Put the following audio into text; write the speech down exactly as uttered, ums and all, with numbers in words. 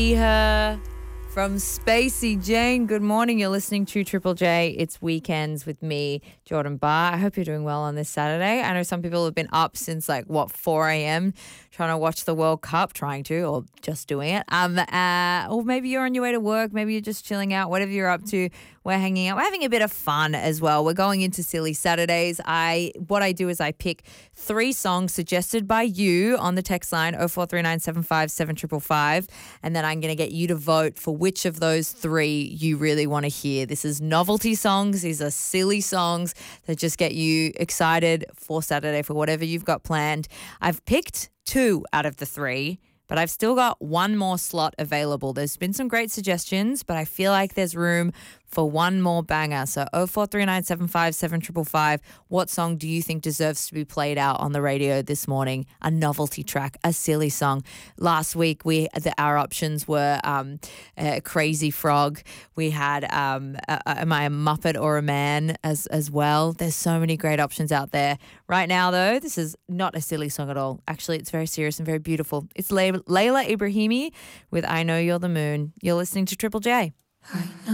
Her from Spacey Jane. Good morning. You're listening to Triple J. It's Weekends with me, Jordan Barr. I hope you're doing well on this Saturday. I know some people have been up since like, what, four a.m. trying to watch the World Cup, trying to, or just doing it. Um, uh, or maybe you're on your way to work. Maybe you're just chilling out. Whatever you're up to, we're hanging out. We're having a bit of fun as well. We're going into Silly Saturdays. I What I do is I pick three songs suggested by you on the text line oh four three nine seven five seven five five, and then I'm going to get you to vote for which of those three you really want to hear. This is novelty songs. These are silly songs that just get you excited for Saturday for whatever you've got planned. I've picked two out of the three, but I've still got one more slot available. There's been some great suggestions, but I feel like there's room for one more banger. So oh four three nine seven five seven five five, what song do you think deserves to be played out on the radio this morning? A novelty track, a silly song. Last week, we the, our options were um, uh, Crazy Frog. We had um, uh, Am I a Muppet or a Man as, as well. There's so many great options out there. Right now, though, this is not a silly song at all. Actually, it's very serious and very beautiful. It's Le- Layla Ibrahimi with I Know You're the Moon. You're listening to Triple J. I know.